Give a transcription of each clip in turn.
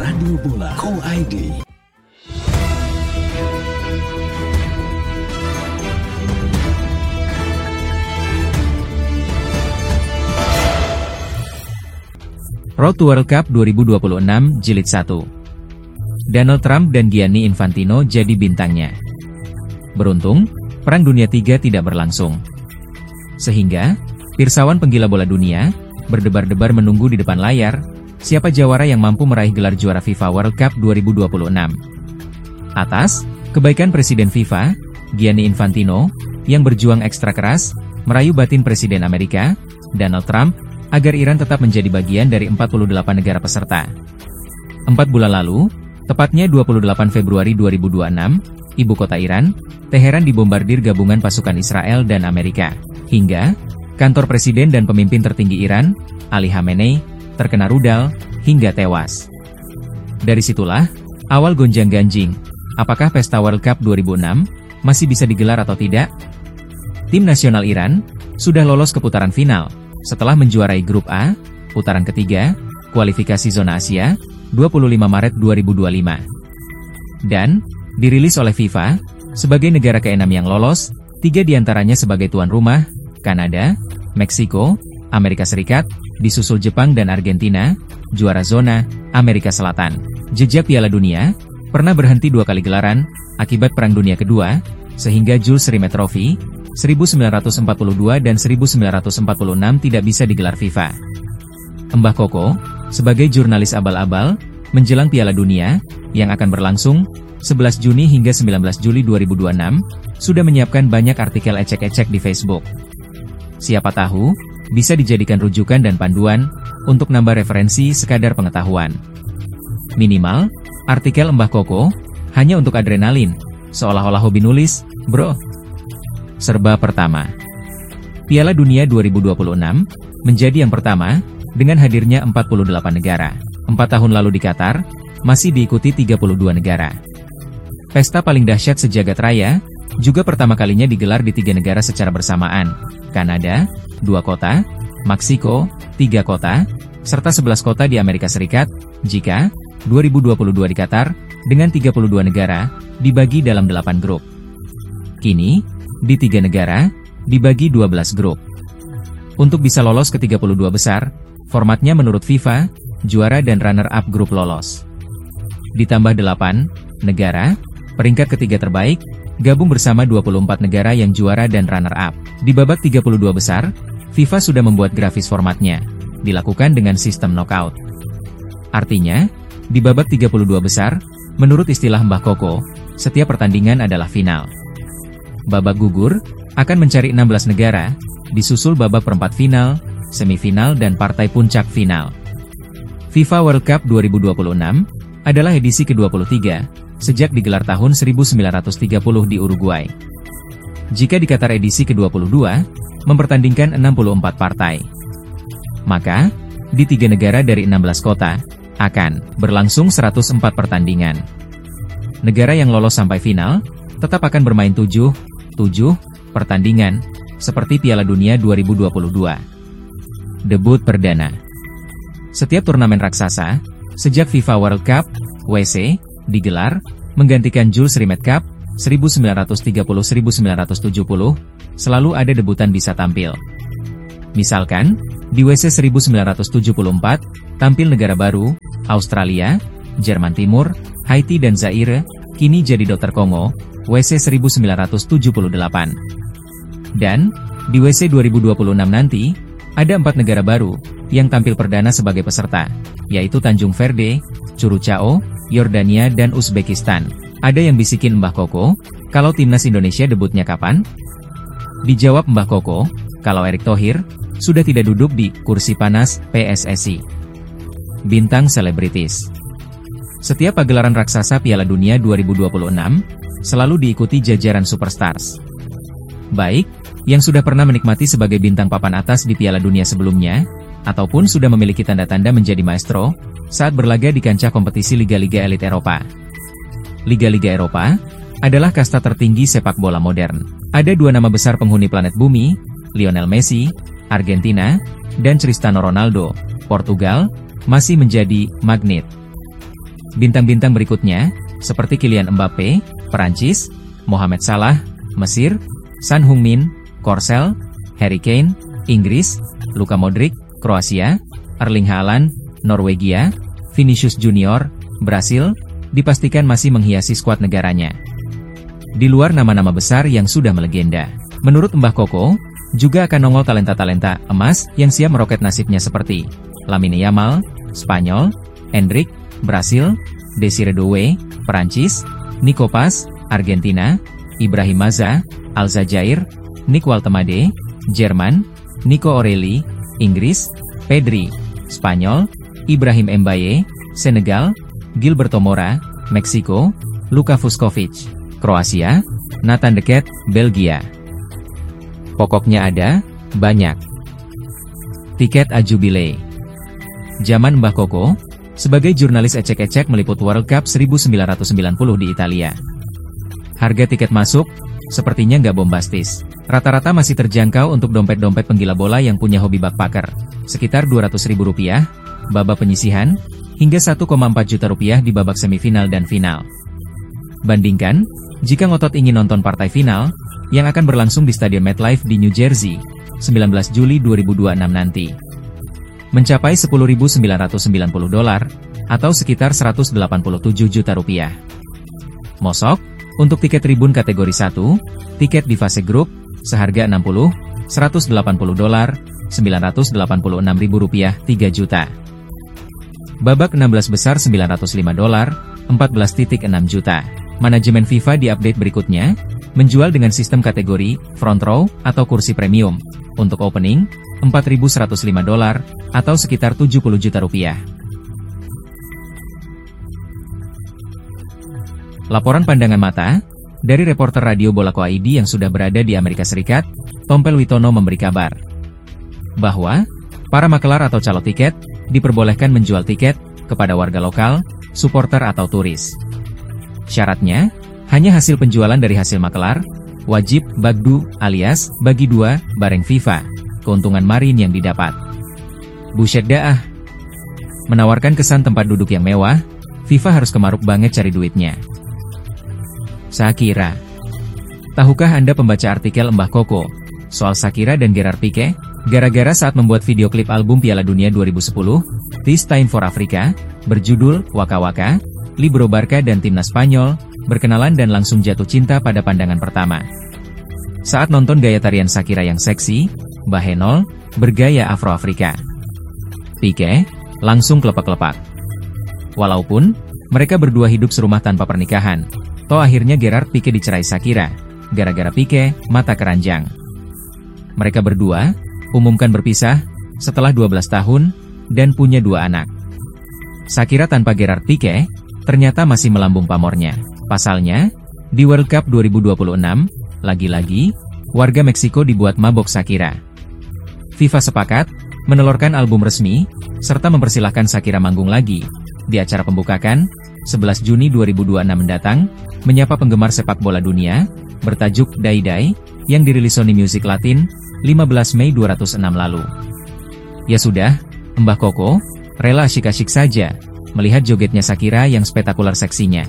Radio Bola Co ID. Road to World Cup 2026 Jilid 1. Donald Trump dan Gianni Infantino jadi bintangnya. Beruntung, Perang Dunia III tidak berlangsung. Sehingga, pirsawan penggila bola dunia, berdebar-debar menunggu di depan layar, siapa jawara yang mampu meraih gelar juara FIFA World Cup 2026. Atas kebaikan Presiden FIFA, Gianni Infantino, yang berjuang ekstra keras, merayu batin Presiden Amerika, Donald Trump, agar Iran tetap menjadi bagian dari 48 negara peserta. 4 bulan lalu, tepatnya 28 Februari 2026, ibu kota Iran, Teheran dibombardir gabungan pasukan Israel dan Amerika. Hingga, kantor presiden dan pemimpin tertinggi Iran, Ali Khamenei, terkena rudal, hingga tewas. Dari situlah, awal gonjang-ganjing, apakah pesta World Cup 2006 masih bisa digelar atau tidak? Tim nasional Iran sudah lolos ke putaran final, setelah menjuarai grup A, putaran ketiga, kualifikasi zona Asia, 25 Maret 2025. Dan, dirilis oleh FIFA, sebagai negara ke-6 yang lolos, 3 diantaranya sebagai tuan rumah, Kanada, Meksiko, Amerika Serikat, disusul Jepang dan Argentina, juara zona, Amerika Selatan. Jejak Piala Dunia, pernah berhenti 2 kali gelaran, akibat Perang Dunia Kedua, sehingga Jules Rimet Trophy, 1942 dan 1946 tidak bisa digelar FIFA. Mbah Koko, sebagai jurnalis abal-abal, menjelang Piala Dunia, yang akan berlangsung, 11 Juni hingga 19 Juli 2026, sudah menyiapkan banyak artikel ecek-ecek di Facebook. Siapa tahu, bisa dijadikan rujukan dan panduan, untuk nambah referensi sekadar pengetahuan. Minimal, artikel Mbah Koko, hanya untuk adrenalin, seolah-olah hobi nulis, bro. Serba pertama. Piala Dunia 2026 menjadi yang pertama dengan hadirnya 48 negara. 4 tahun lalu di Qatar, masih diikuti 32 negara. Pesta paling dahsyat sejagat raya, juga pertama kalinya digelar di 3 negara secara bersamaan. Kanada, 2 kota, Meksiko, 3 kota, serta 11 kota di Amerika Serikat, jika 2022 di Qatar, dengan 32 negara, dibagi dalam 8 grup. Kini, di 3 negara, dibagi 12 grup. Untuk bisa lolos ke 32 besar, formatnya menurut FIFA, juara dan runner-up grup lolos. Ditambah 8 negara, peringkat ketiga terbaik, gabung bersama 24 negara yang juara dan runner-up. Di babak 32 besar, FIFA sudah membuat grafis formatnya, dilakukan dengan sistem knockout. Artinya, di babak 32 besar, menurut istilah Mbah Koko, setiap pertandingan adalah final. Babak gugur, akan mencari 16 negara, disusul babak perempat final, semifinal dan partai puncak final. FIFA World Cup 2026, adalah edisi ke-23, sejak digelar tahun 1930 di Uruguay. Jika di Qatar edisi ke-22, mempertandingkan 64 partai. Maka, di 3 negara dari 16 kota, akan berlangsung 104 pertandingan. Negara yang lolos sampai final, tetap akan bermain 7 pertandingan, seperti Piala Dunia 2022. Debut perdana. Setiap turnamen raksasa, sejak FIFA World Cup, WC, digelar, menggantikan Jules Rimet Cup, 1930-1970, selalu ada debutan bisa tampil. Misalkan, di WC 1974, tampil negara baru, Australia, Jerman Timur, Haiti dan Zaire, kini jadi Dr. Kongo, WC 1978. Dan, di WC 2026 nanti, ada 4 negara baru, yang tampil perdana sebagai peserta, yaitu Tanjung Verde, Curacao, Yordania dan Uzbekistan. Ada yang bisikin Mbah Koko, kalau timnas Indonesia debutnya kapan? Dijawab Mbah Koko, kalau Erick Thohir, sudah tidak duduk di kursi panas PSSI. Bintang selebritis. Setiap pagelaran raksasa Piala Dunia 2026, selalu diikuti jajaran superstars. Baik, yang sudah pernah menikmati sebagai bintang papan atas di Piala Dunia sebelumnya, ataupun sudah memiliki tanda-tanda menjadi maestro, saat berlaga di kancah kompetisi Liga-Liga Elit Eropa. Liga-Liga Eropa, adalah kasta tertinggi sepak bola modern. Ada 2 nama besar penghuni planet bumi, Lionel Messi, Argentina, dan Cristiano Ronaldo, Portugal, masih menjadi magnet. Bintang-bintang berikutnya, seperti Kylian Mbappe, Perancis, Mohamed Salah, Mesir, Son Heung-min, Korsel, Harry Kane, Inggris, Luka Modric, Kroasia, Erling Haaland, Norwegia, Vinicius Junior, Brasil, dipastikan masih menghiasi skuad negaranya. Di luar nama-nama besar yang sudah melegenda, menurut Mbah Koko, juga akan nongol talenta-talenta emas yang siap meroket nasibnya seperti Lamine Yamal, Spanyol, Endrick, Brasil, Desire Doué, Perancis, Nico Paz, Argentina, Ibrahim Maza, Alzajair, Nick Waltemade, Jerman, Nico Oreli, Inggris, Pedri, Spanyol, Ibrahim Mbaye, Senegal, Gilberto Mora, Meksiko, Luka Vuskovic, Kroasia, Nathan De Ket, Belgia. Pokoknya ada banyak. Tiket Ajubile. Zaman Mbah Koko, sebagai jurnalis ecek-ecek meliput World Cup 1990 di Italia. Harga tiket masuk, sepertinya nggak bombastis. Rata-rata masih terjangkau untuk dompet-dompet penggila bola yang punya hobi backpacker. Sekitar Rp200.000, babak penyisihan, hingga Rp1,4 juta di babak semifinal dan final. Bandingkan, jika ngotot ingin nonton partai final, yang akan berlangsung di Stadion MetLife di New Jersey, 19 Juli 2026 nanti. Mencapai $10.990, atau sekitar Rp187 juta. Mosok, untuk tiket tribun kategori 1, tiket di fase grup, seharga $60, $180, $986.000, 3 juta. Babak 16 besar $905, 14,6 juta. Manajemen FIFA di update berikutnya, menjual dengan sistem kategori front row atau kursi premium. Untuk opening, $4.105, atau sekitar $70 juta. Laporan pandangan mata, dari reporter Radio Bolako ID yang sudah berada di Amerika Serikat, Tompel Witono memberi kabar bahwa para makelar atau calo tiket diperbolehkan menjual tiket kepada warga lokal, supporter atau turis. Syaratnya, hanya hasil penjualan dari hasil makelar, wajib bagdu alias bagi dua bareng FIFA, keuntungan marin yang didapat. Buset dah. Menawarkan kesan tempat duduk yang mewah, FIFA harus kemaruk banget cari duitnya. Shakira. Tahukah Anda pembaca artikel Mbah Koko soal Shakira dan Gerard Pique, gara-gara saat membuat video klip album Piala Dunia 2010, This Time for Africa, berjudul Waka Waka, Libro Barca dan timnas Spanyol, berkenalan dan langsung jatuh cinta pada pandangan pertama. Saat nonton gaya tarian Shakira yang seksi, Mbah Henol, bergaya Afro-Afrika. Pique, langsung kelepak-kelepak. Walaupun, mereka berdua hidup serumah tanpa pernikahan, toh akhirnya Gerard Pique dicerai Shakira, gara-gara Pique, mata keranjang. Mereka berdua, umumkan berpisah, setelah 12 tahun, dan punya 2 anak. Shakira tanpa Gerard Pique, ternyata masih melambung pamornya. Pasalnya, di World Cup 2026, lagi-lagi, warga Meksiko dibuat mabok Shakira. FIFA sepakat, menelurkan album resmi, serta mempersilahkan Shakira manggung lagi, di acara pembukaan, 11 Juni 2026 mendatang, menyapa penggemar sepak bola dunia, bertajuk Dai Dai, yang dirilis Sony Music Latin, 15 Mei 206 lalu. Ya sudah, Mbah Koko, rela asyik-asyik saja, melihat jogetnya Shakira yang spektakuler seksinya.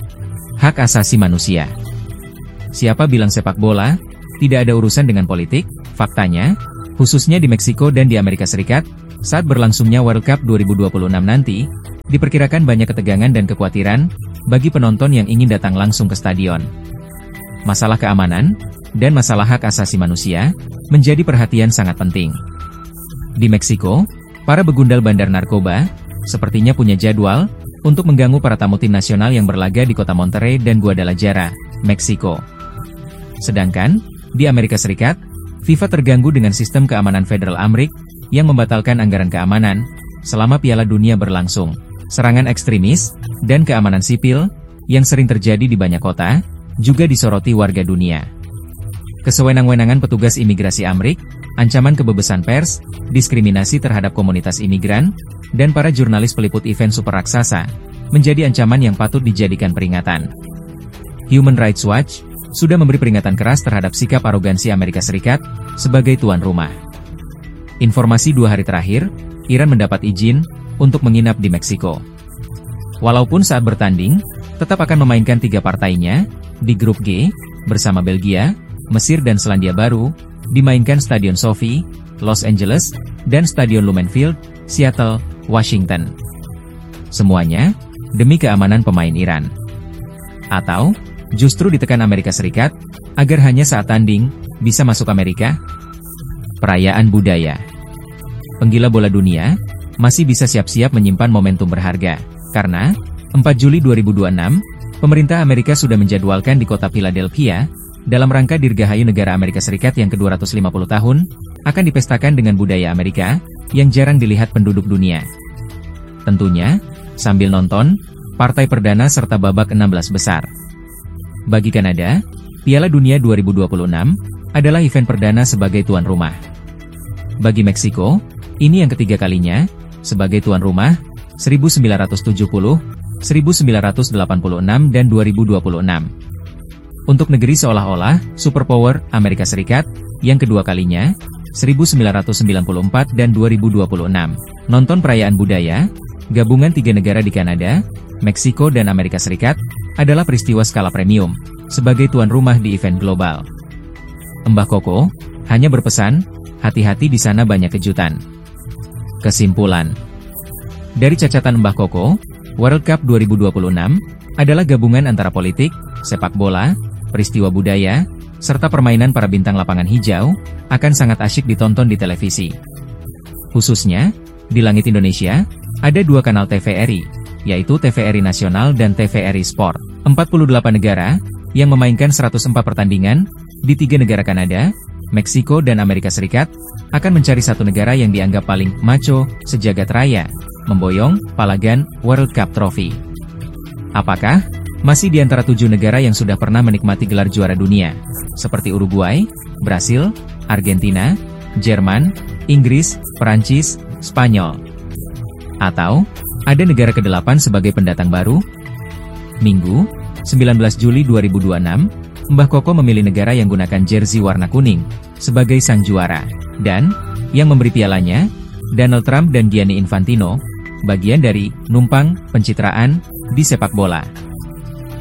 Hak asasi manusia. Siapa bilang sepak bola tidak ada urusan dengan politik? Faktanya, khususnya di Meksiko dan di Amerika Serikat, saat berlangsungnya World Cup 2026 nanti, diperkirakan banyak ketegangan dan kekhawatiran bagi penonton yang ingin datang langsung ke stadion. Masalah keamanan dan masalah hak asasi manusia menjadi perhatian sangat penting. Di Meksiko, para begundal bandar narkoba sepertinya punya jadwal untuk mengganggu para tamu tim nasional yang berlaga di kota Monterrey dan Guadalajara, Meksiko. Sedangkan, di Amerika Serikat, FIFA terganggu dengan sistem keamanan federal Amrik yang membatalkan anggaran keamanan selama Piala Dunia berlangsung. Serangan ekstremis dan keamanan sipil yang sering terjadi di banyak kota juga disoroti warga dunia. Kesewenang-wenangan petugas imigrasi Amrik, ancaman kebebasan pers, diskriminasi terhadap komunitas imigran, dan para jurnalis peliput event super raksasa, menjadi ancaman yang patut dijadikan peringatan. Human Rights Watch sudah memberi peringatan keras terhadap sikap arogansi Amerika Serikat sebagai tuan rumah. Informasi 2 hari terakhir, Iran mendapat izin untuk menginap di Meksiko. Walaupun saat bertanding, tetap akan memainkan 3 partainya, di grup G, bersama Belgia, Mesir dan Selandia Baru, dimainkan Stadion Sophie, Los Angeles, dan Stadion Lumenfield, Seattle, Washington. Semuanya, demi keamanan pemain Iran. Atau, justru ditekan Amerika Serikat, agar hanya saat tanding, bisa masuk Amerika? Perayaan budaya. Penggila bola dunia, masih bisa siap-siap menyimpan momentum berharga, karena 4 Juli 2026, pemerintah Amerika sudah menjadwalkan di kota Philadelphia, dalam rangka Dirgahayu Negara Amerika Serikat yang ke-250 tahun, akan dipestakan dengan budaya Amerika, yang jarang dilihat penduduk dunia. Tentunya, sambil nonton, partai perdana serta babak 16 besar. Bagi Kanada, Piala Dunia 2026, adalah event perdana sebagai tuan rumah. Bagi Meksiko, ini yang ketiga kalinya, sebagai tuan rumah, 1970, 1986 dan 2026. Untuk negeri seolah-olah superpower Amerika Serikat, yang kedua kalinya, 1994 dan 2026. Nonton perayaan budaya, gabungan 3 negara di Kanada, Meksiko dan Amerika Serikat, adalah peristiwa skala premium, sebagai tuan rumah di event global. Mbah Koko, hanya berpesan, hati-hati di sana banyak kejutan. Kesimpulan. Dari cacatan Mbah Koko, World Cup 2026 adalah gabungan antara politik, sepak bola, peristiwa budaya, serta permainan para bintang lapangan hijau, akan sangat asyik ditonton di televisi. Khususnya, di langit Indonesia, ada 2 kanal TVRI, yaitu TVRI Nasional dan TVRI Sport. 48 negara, yang memainkan 104 pertandingan, di 3 negara Kanada, Meksiko dan Amerika Serikat, akan mencari satu negara yang dianggap paling macho sejagat raya, memboyong palagan World Cup Trophy. Apakah masih di antara 7 negara yang sudah pernah menikmati gelar juara dunia, seperti Uruguay, Brasil, Argentina, Jerman, Inggris, Perancis, Spanyol? Atau, ada negara ke-8 sebagai pendatang baru? Minggu, 19 Juli 2026, Mbah Koko memilih negara yang gunakan jersey warna kuning, sebagai sang juara, dan, yang memberi pialanya, Donald Trump dan Gianni Infantino, bagian dari numpang pencitraan di sepak bola.